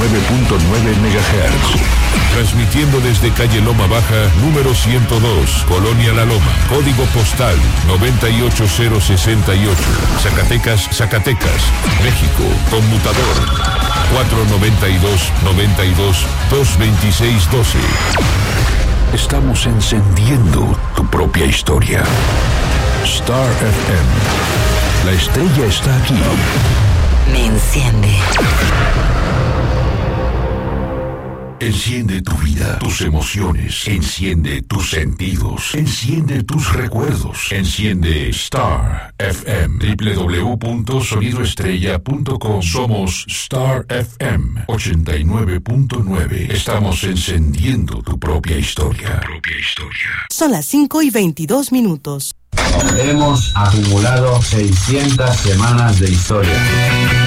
MHz. Transmitiendo desde calle Loma Baja, número 102, Colonia La Loma, código postal 98068, Zacatecas, México, conmutador 492-92-226-12. Estamos encendiendo tu propia historia. Star FM. La estrella está aquí. Me enciende. Enciende tu vida, tus emociones, enciende tus sentidos, enciende tus recuerdos, enciende Star FM, www.sonidoestrella.com. Somos Star FM 89.9. Estamos encendiendo tu propia historia. Son las 5:22. Hemos acumulado 600 semanas de historia.